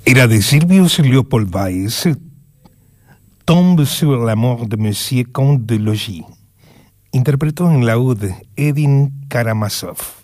Era de Silvius Leopold Weiss, Tombe sur la mort de Monsieur Comte de Logis. Interpretó en laúd Edin Karamazov.